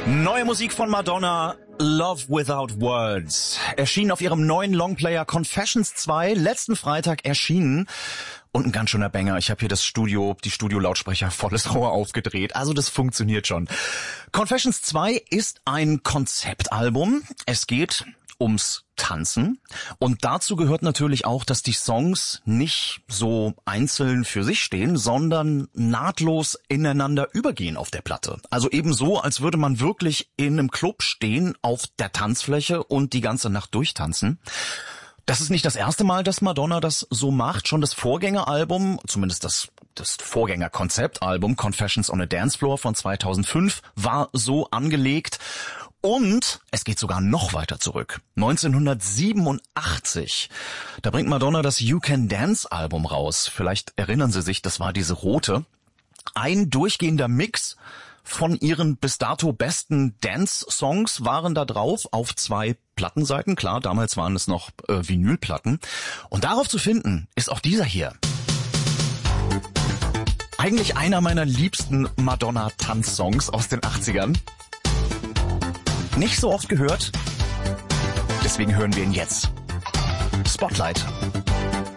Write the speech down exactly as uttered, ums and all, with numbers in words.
Neue Musik von Madonna, Love Without Words. Erschien auf ihrem neuen Longplayer Confessions zwei, letzten Freitag erschienen. Und ein ganz schöner Banger. Ich habe hier das Studio, die Studio-Lautsprecher volles Rohr aufgedreht. Also das funktioniert schon. Confessions zwei ist ein Konzeptalbum. Es geht ums Tanzen. Und dazu gehört natürlich auch, dass die Songs nicht so einzeln für sich stehen, sondern nahtlos ineinander übergehen auf der Platte. Also eben so, als würde man wirklich in einem Club stehen, auf der Tanzfläche und die ganze Nacht durchtanzen. Das ist nicht das erste Mal, dass Madonna das so macht. Schon das Vorgängeralbum, zumindest das, das Vorgänger-Konzeptalbum Confessions on a Dance Floor von zweitausendfünf war so angelegt. Und es geht sogar noch weiter zurück. neunzehnhundertsiebenundachtzig. Da bringt Madonna das You Can Dance Album raus. Vielleicht erinnern Sie sich, das war diese rote. Ein durchgehender Mix von ihren bis dato besten Dance-Songs waren da drauf auf zwei Plattenseiten. Klar, damals waren es noch äh, Vinylplatten. Und darauf zu finden ist auch dieser hier. Eigentlich einer meiner liebsten Madonna-Tanzsongs aus den achtzigern. Nicht so oft gehört, deswegen hören wir ihn jetzt. Spotlight.